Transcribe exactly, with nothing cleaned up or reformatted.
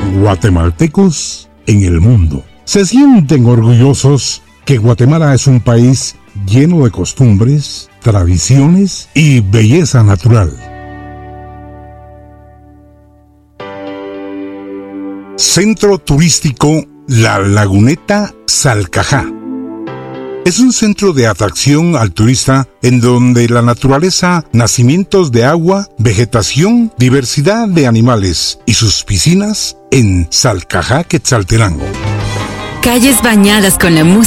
guatemaltecos en el mundo. Se sienten orgullosos que Guatemala es un país lleno de costumbres, tradiciones y belleza natural. Centro Turístico La Laguneta Salcajá. Es un centro de atracción al turista en donde la naturaleza, nacimientos de agua, vegetación, diversidad de animales y sus piscinas en Salcajá, Quetzaltenango. Calles bañadas con la música